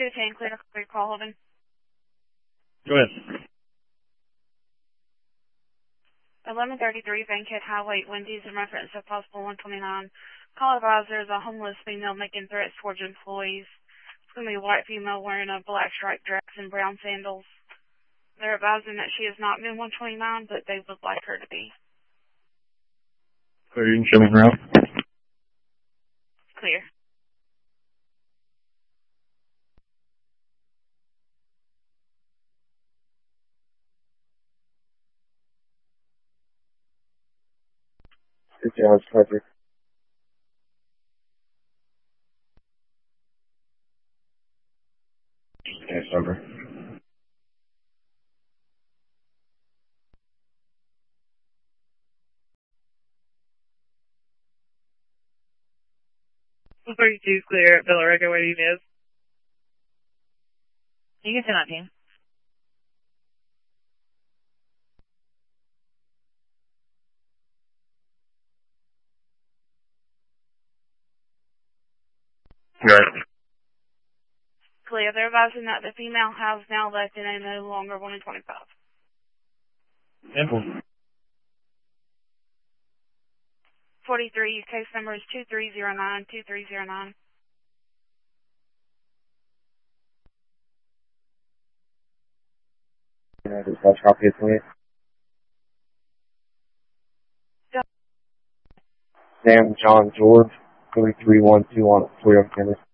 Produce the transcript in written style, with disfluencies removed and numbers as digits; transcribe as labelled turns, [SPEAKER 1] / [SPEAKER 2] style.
[SPEAKER 1] 210, clear to call holding.
[SPEAKER 2] Go ahead.
[SPEAKER 1] 1133 Bankhead Highway, Wendy's, in reference to possible 129. Call advisor is a homeless female making threats towards employees. It's going to be a white female wearing a black striped dress and brown sandals. They're advising that she has not been 129, but they would like her to be.
[SPEAKER 2] Clear, you can show me around.
[SPEAKER 1] Clear.
[SPEAKER 3] Good job, Patrick. Case number.
[SPEAKER 4] $32 clear at Villarica waiting is.
[SPEAKER 5] You can send that team.
[SPEAKER 2] Right.
[SPEAKER 1] Clear. They're advising that the female has now left and is no longer 125.
[SPEAKER 2] Simple.
[SPEAKER 1] 43, case number is 2309, 2309.
[SPEAKER 3] Dispatch copy of 28. Sam John George, 3312 on Toyota Camry.